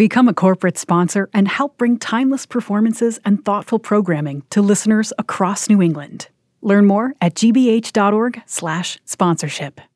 Become a corporate sponsor and help bring timeless performances and thoughtful programming to listeners across New England. Learn more at gbh.org/sponsorship.